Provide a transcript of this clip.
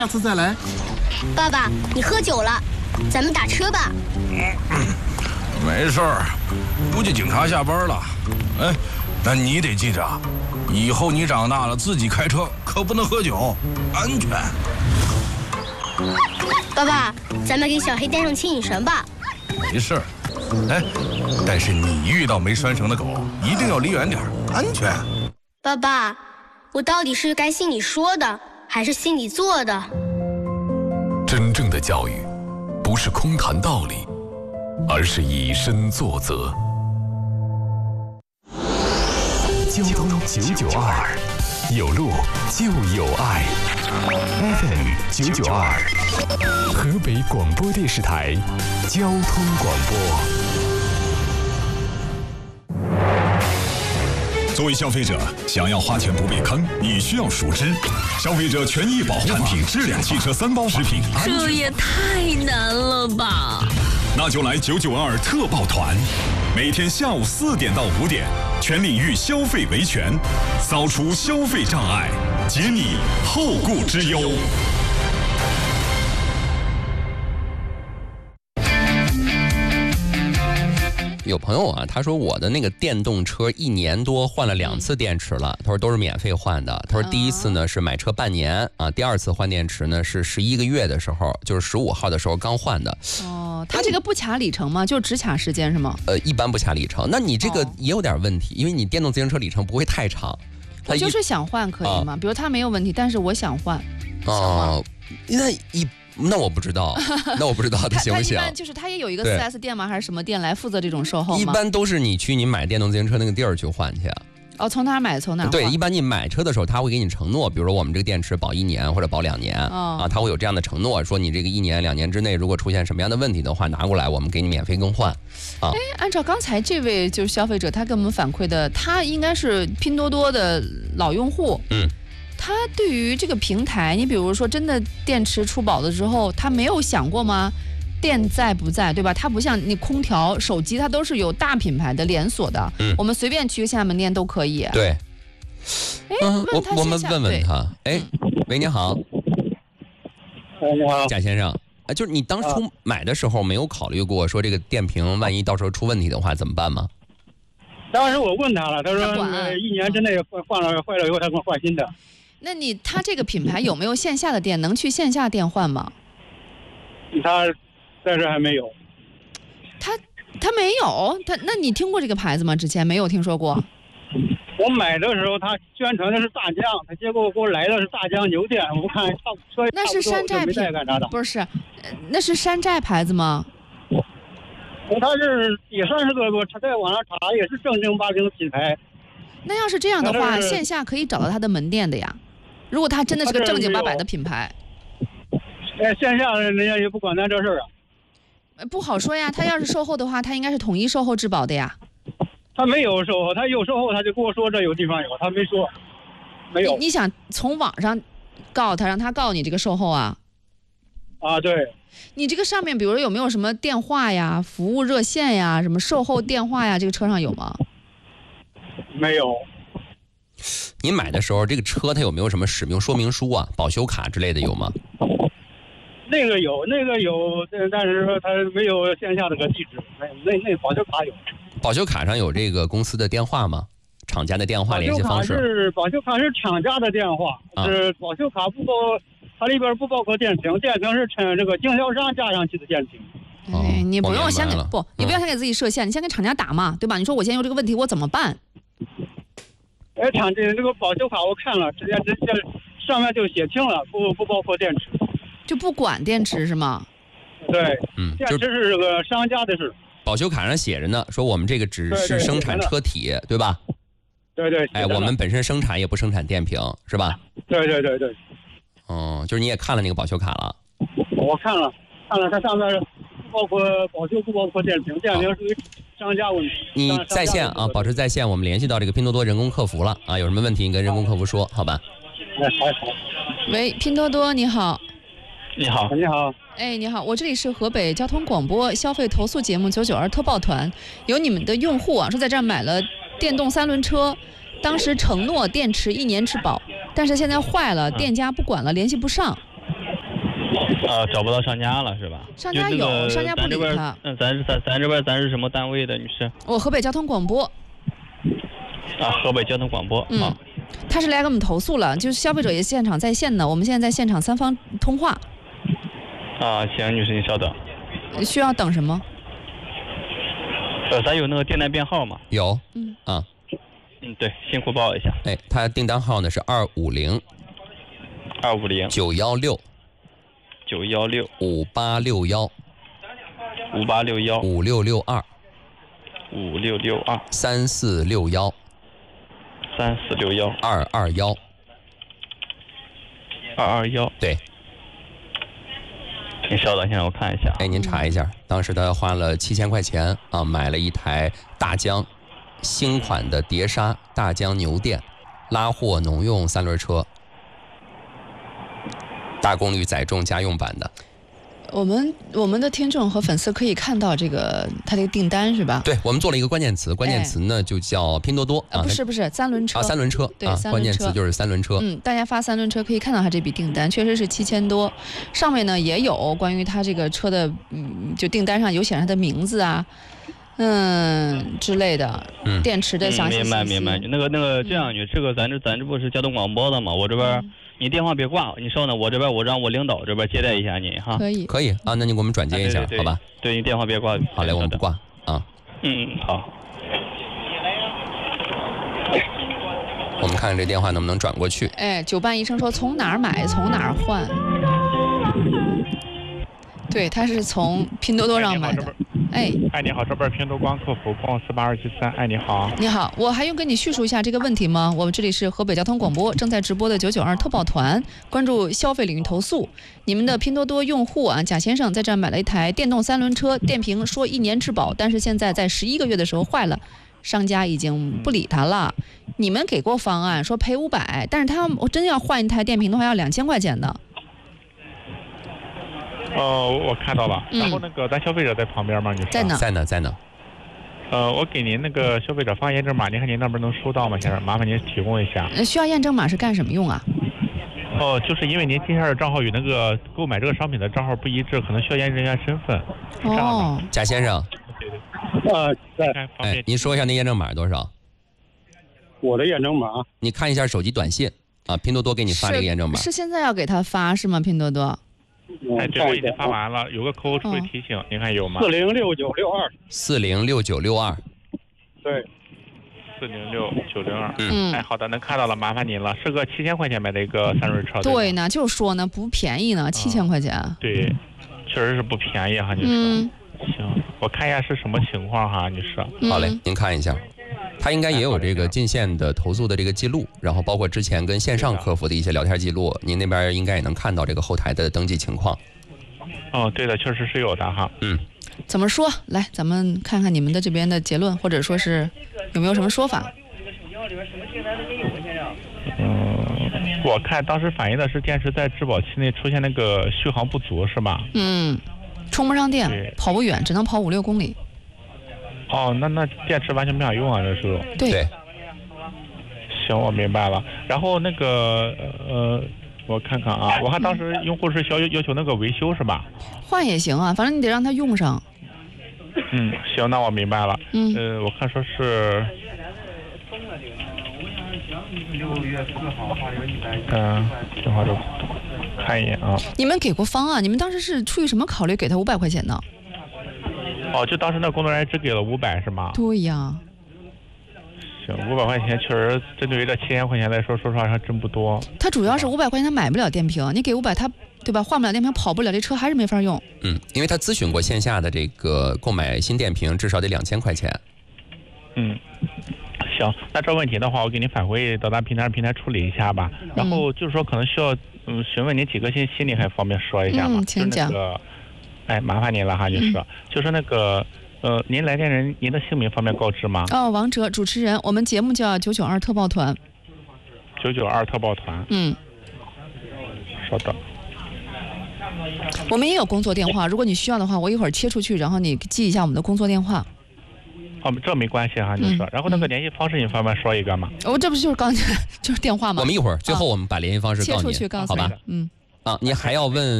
下次再来。 爸爸，你喝酒了，咱们打车吧。 没事儿，估计警察下班了。哎，但你得记着，以后你长大了自己开车可不能喝酒，安全。 爸爸，咱们给小黑带上牵引绳吧。 没事儿，哎，但是你遇到没拴绳的狗，一定要离远点，安全。 爸爸，我到底是该信你说的，还是信你做的？ 真正的教育，不是空谈道理，而是以身作则。交通992，有路就有爱。FM 992，河北广播电视台交通广播。 作为消费者，想要花钱不被坑，你需要熟知消费者权益保护法、产品质量、汽车3包食品安全。 这也太难了吧！ 那就来992特报团，每天下午4点到5点，全领域消费维权，扫除消费障碍，解你后顾之忧。 有朋友啊，他说我的那个电动车1年多换了2次电池了，他说都是免费换的。他说第一次呢是买车半年啊，第二次换电池呢是11个月的时候，就是15号的时候刚换的。 哦，他这个不卡里程吗？就只卡时间是吗？ 一般不卡里程。那你这个也有点问题，因为你电动自行车里程不会太长。 我就是想换可以吗？比如他没有问题，但是我想换。 哦，那我不知道，他行不行？ 他一般就是他也有一个4S 店吗？还是什么店来负责这种售后吗？ 一般都是你去你买电动自行车那个地儿去换去。 哦，从哪儿买从哪儿换？ 对，一般你买车的时候他会给你承诺，比如说我们这个电池保1年或者保2年啊，他会有这样的承诺，说你这个1年2年之内如果出现什么样的问题的话，拿过来我们给你免费更换。啊， 按照刚才这位就是消费者他给我们反馈的，他应该是拼多多的老用户。他对于这个平台，你比如说真的电池出保了之后，他没有想过吗？店在不在，对吧？它不像你空调、手机，它都是有大品牌的连锁的，我们随便去个线下门店都可以。 对，我们问问他。哎，喂，你好。 你好， 贾先生。就是你当初买的时候没有考虑过说这个电瓶万一到时候出问题的话怎么办吗？ 当时我问他了，他说1年之内坏了以后他给我换新的。 那他这个品牌有没有线下的店？能去线下店换吗？ 他暂时还没有。 他没有？那你听过这个牌子吗？之前没有听说过。 我买的时候他宣传的是大疆，他结果给我来的是大疆牛电，我看车那是山寨品，不是？那是山寨牌子吗？ 他也算是个，他在网上查也是正经八经的品牌。 那要是这样的话，线下可以找到他的门店的呀。如果他真的是个正经八百的品牌， 线下人家也不管咱这事儿啊。 不好说呀，他要是售后的话，他应该是统一售后质保的呀。 他没有售后，他有售后他就跟我说这有地方有，他没说，没有。 你想从网上告他，让他告你这个售后啊？ 啊，对。 你这个上面，比如有没有什么电话呀、服务热线呀、什么售后电话呀？这个车上有吗？ 没有。 你买的时候，这个车它有没有什么使用说明书啊、保修卡之类的有吗？ 那个有，但是说它没有线下的个地址。那保修卡有。 保修卡上有这个公司的电话吗？厂家的电话联系方式？ 保修卡是厂家的电话，是保修卡不包，它里边不包括电瓶，电瓶是这个经销商加上去的电瓶。 你不用先给你不要先给自己设限，你先跟厂家打嘛，对吧？你说我现在有这个问题，我怎么办？ 这个保修卡我看了，直接上面就写清了，不包括电池， 就不管电池是吗？ 对，电池是这个商家的事。 保修卡上写着呢，说我们这个只是生产车体，对吧？ 对。 我们本身生产也不生产电瓶，是吧？ 对。 就是你也看了那个保修卡了？ 我看了，它上面不包括保修，不包括电瓶，电瓶属于商家问题。 你在线啊，保持在线，我们联系到这个拼多多人工客服了啊，有什么问题你跟人工客服说，好吧？ 好。 喂，拼多多你好。 你好。 你好，我这里是河北交通广播消费投诉节目992特报团，有你们的用户啊说在这儿买了电动3轮车，当时承诺电池1年质保，但是现在坏了，店家不管了，联系不上。 找不到商家了是吧？ 商家有，商家不理他。 咱是什么单位的女士？ 我河北交通广播。 河北交通广播。 他是来给我们投诉了，就是消费者也现场在线的，我们现在在现场3方通话。 行，女士您稍等。 需要等什么？ 咱有那个订单编号吗？ 有。 对，辛苦报一下。 他订单号呢是250 916 5861 5662 3461 221 221。 对。 您稍等一下，我看一下。 您查一下，当时他花了7000块钱买了一台大疆新款的碟刹大疆牛电拉货农用3轮车，大功率载重家用版的。 我们的听众和粉丝可以看到这个他这个订单是吧？ 对，我们做了一个关键词，关键词呢就叫拼多多不是3轮车 3轮车对，3轮车关键词就是3轮车。 大家发3轮车可以看到他这笔订单确实是7000多，上面呢也有关于他这个车的就订单上有显示他的名字啊之类的，电池的详细信息。 明白。那个这样，这个咱这不是交通广播的嘛？我这边。你电话别挂，你稍等，我这边我让我领导这边接待一下你哈。 可以那你给我们转接一下，好吧？ 对，你电话别挂。 好嘞，我们不挂啊。 好。 我们看看这电话能不能转过去。 九伴医生说从哪儿买从哪儿换。对，他是从拼多多上买的。 你好，这边拼多光客服共48273。你好。 你好，我还用跟你叙述一下这个问题吗？我们这里是河北交通广播正在直播的992特报团，关注消费领域投诉。你们的拼多多用户贾先生在这儿买了一台电动3轮车，电瓶说1年质保，但是现在在11个月的时候坏了，商家已经不理他了。你们给过方案说赔500，但是我真要换一台电瓶的话要2000块钱的。 我看到了，然后那个咱消费者在旁边吗？你在呢。 我给您那个消费者发验证码，您看您那边能收到吗？先生，麻烦您提供一下。 需要验证码是干什么用啊？ 就是因为您接下来的账号与那个购买这个商品的账号不一致，可能需要验证一下身份。 贾先生。 对。 您说一下那验证码多少？ 我的验证码。 你看一下手机短信拼多多给你发这个验证码。 是现在要给他发是吗？拼多多。 对，我已经发完了，有个客户会提醒，您看有吗 ？406962。 406962。 对，406-902。好的，能看到了，麻烦您了。是个7000块钱买的一个3轮车。 对呢，就说呢，不便宜呢，7000块钱。 对，确实是不便宜哈，女士。行，我看一下是什么情况哈，女士。 好嘞，您看一下。他应该也有这个进线的投诉的这个记录，然后包括之前跟线上客服的一些聊天记录，您那边应该也能看到这个后台的登记情况。 对的，确实是有的哈。 怎么说？来，咱们看看你们的这边的结论，或者说是有没有什么说法？ 我看当时反映的是电池在质保期内出现那个续航不足，是吧？ 充不上电，跑不远，只能跑5-6公里。 那电池完全没法用啊，这是。 对。 行，我明白了。然后那个我看看我看当时用户是要求那个维修是吧？ 换也行啊，反正你得让他用上。 行，那我明白了。我看说是6月4号花了100。正好看一眼啊。 你们给过方案，你们当时是出于什么考虑给他500块钱呢？ 就当时那工作人员只给了500是吗？ 对呀。 行，500块钱确实针对于这7000块钱来说，说实话还真不多。 他主要是500块钱他买不了电瓶，你给500他对吧？换不了电瓶，跑不了，这车还是没法用。 因为他咨询过线下的这个购买新电瓶至少得2000块钱。 行，那这问题的话，我给您返回到咱平台处理一下吧。然后就是说可能需要询问您几个信息，您还方便说一下吗？ 请讲。 麻烦您了哈，女士。就是那个您来电人您的姓名方便告知吗？ 王哲，主持人，我们节目叫992特报团。 992特报团。稍等。 我们也有工作电话，如果你需要的话，我一会儿切出去，然后你记一下我们的工作电话。 这没关系哈，女士。然后那个联系方式你方便说一个吗？ 这不就是刚才就是电话吗？ 我们一会儿最后我们把联系方式告诉你， 切出去告诉你，好吧？你还要问